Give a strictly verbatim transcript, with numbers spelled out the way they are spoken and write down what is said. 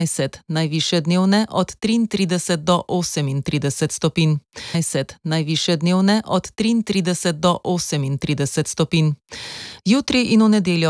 dvajset, najvišje dnevne od triintrideset do osemintrideset stopinj. dvajset, najvišje dnevne od triintrideset do osemintrideset stopinj. Jutri in v nedeljo